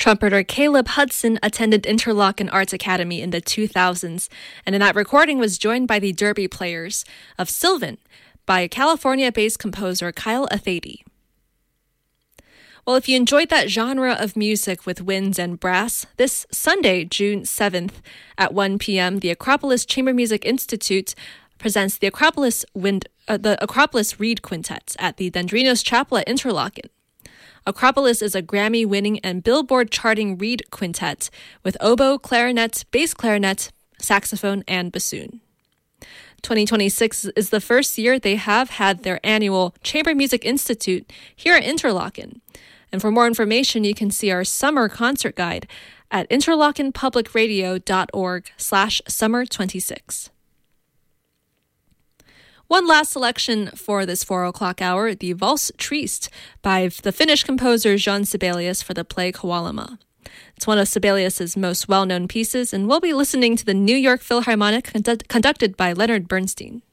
Trumpeter Caleb Hudson attended Interlochen Arts Academy in the 2000s, and in that recording was joined by the Derby Players of Sylvan by California-based composer Kyle Athady. Well, if you enjoyed that genre of music with winds and brass, this Sunday, June 7th at 1 p.m., the Acropolis Chamber Music Institute presents the Acropolis Reed Quintet at the Dendrinos Chapel at Interlochen. Acropolis is a Grammy-winning and Billboard-charting reed quintet with oboe, clarinet, bass clarinet, saxophone, and bassoon. 2026 is the first year they have had their annual Chamber Music Institute here at Interlochen. And for more information, you can see our summer concert guide at interlochenpublicradio.org/summer26. One last selection for this 4 o'clock hour, the Valse Triste by the Finnish composer Jean Sibelius for the play Koalema. It's one of Sibelius's most well-known pieces, and we'll be listening to the New York Philharmonic conducted by Leonard Bernstein.